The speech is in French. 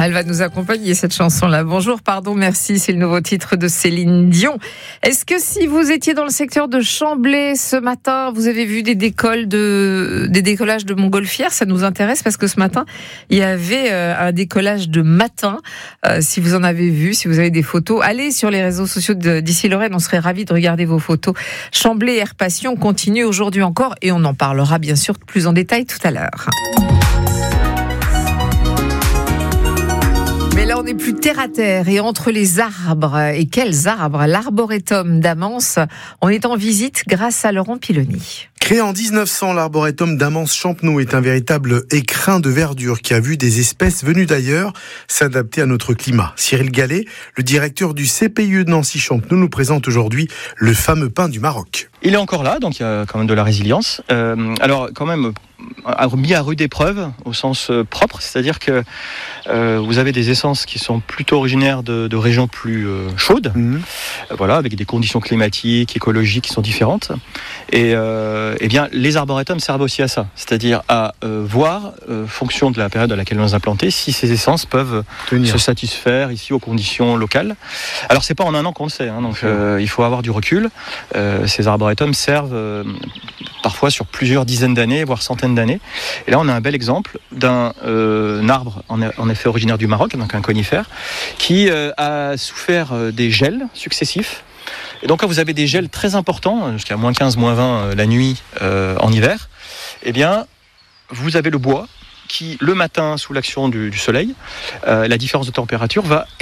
Elle va nous accompagner, cette chanson-là. Bonjour, pardon, merci, c'est le nouveau titre de Céline Dion. Est-ce que si vous étiez dans le secteur de Chamblay ce matin, vous avez vu des décollages de montgolfières? Ça nous intéresse parce que ce matin, il y avait un décollage de matin. Si vous en avez vu, si vous avez des photos, allez sur les réseaux sociaux d'Ici Lorraine, on serait ravis de regarder vos photos. Chamblay Air Passion continue aujourd'hui encore et on en parlera bien sûr plus en détail tout à l'heure. Mais là, on est plus terre à terre et entre les arbres. Et quels arbres? L'Arboretum d'Amance. On est en visite grâce à Laurent Piloni. Créé en 1900, l'Arboretum d'Amance-Champenoux est un véritable écrin de verdure qui a vu des espèces venues d'ailleurs s'adapter à notre climat. Cyril Gallet, le directeur du CPIE de Nancy-Champenoux, nous présente aujourd'hui le fameux pin du Maroc. Il est encore là, donc il y a quand même de la résilience. Alors quand même mis à rude épreuve au sens propre, c'est-à-dire que vous avez des essences qui sont plutôt originaires de régions plus chaudes, voilà, avec des conditions climatiques, écologiques qui sont différentes. Et bien, les arboretums servent aussi à ça, c'est-à-dire à voir, fonction de la période à laquelle on les a plantés, si ces essences peuvent se satisfaire ici aux conditions locales. Alors c'est pas en un an qu'on le sait, donc il faut avoir du recul. Ces arboretums servent parfois sur plusieurs dizaines d'années, voire centaines d'années. Et là, on a un bel exemple d'un arbre, en effet originaire du Maroc, donc un conifère, qui a souffert des gels successifs. Et donc, quand vous avez des gels très importants, jusqu'à moins 15, moins 20 la nuit en hiver, eh bien, vous avez le bois qui, le matin, sous l'action du soleil, la différence de température va